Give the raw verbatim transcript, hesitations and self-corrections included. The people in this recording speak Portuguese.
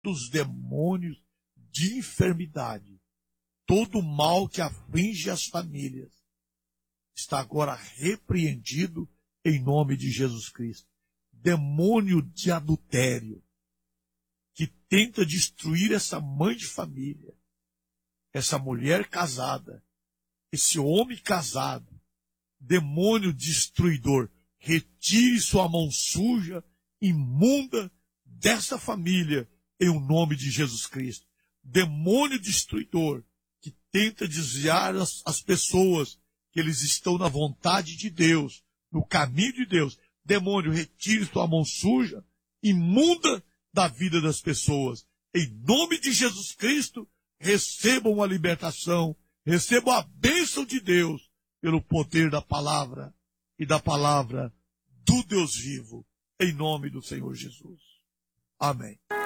dos demônios de enfermidade, todo o mal que aflige as famílias, está agora repreendido em nome de Jesus Cristo. Demônio de adultério, que tenta destruir essa mãe de família, essa mulher casada, esse homem casado, demônio destruidor, retire sua mão suja, imunda dessa família, em o nome de Jesus Cristo. Demônio destruidor, que tenta desviar as, as pessoas, que eles estão na vontade de Deus, no caminho de Deus. Demônio, retire sua mão suja, imunda da vida das pessoas. Em nome de Jesus Cristo, recebam a libertação, recebam a bênção de Deus, pelo poder da palavra e da palavra do Deus vivo, em nome do Senhor Jesus. Amém.